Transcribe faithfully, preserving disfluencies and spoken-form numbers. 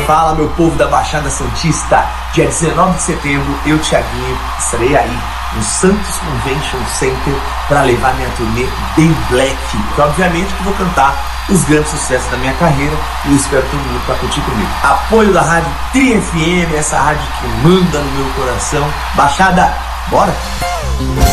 Fala, meu povo da Baixada Santista. Dia dezenove de setembro, eu, Thiaguinho, estarei aí no Santos Convention Center para levar minha turnê The Black, que obviamente que vou cantar os grandes sucessos da minha carreira e eu espero todo mundo para curtir comigo. Apoio da Rádio Tri F M, essa rádio que manda no meu coração. Baixada, bora!